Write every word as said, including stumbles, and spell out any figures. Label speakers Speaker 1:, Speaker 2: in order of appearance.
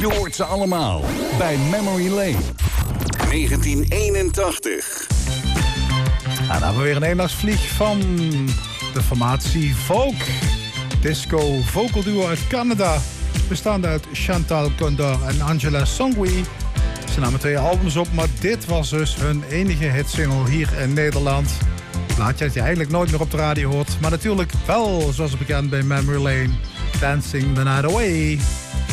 Speaker 1: Je hoort ze allemaal bij Memory Lane. negentien eenentachtig.
Speaker 2: En dan hebben we weer een eendagsvlieg van de formatie Folk. Disco vocal duo uit Canada. Bestaande uit Chantal Condor en Angela Songwe. Ze namen twee albums op, maar dit was dus hun enige hitsingle hier in Nederland. Een plaatje dat je eigenlijk nooit meer op de radio hoort. Maar natuurlijk wel, zoals bekend bij Memory Lane, Dancing the Night Away.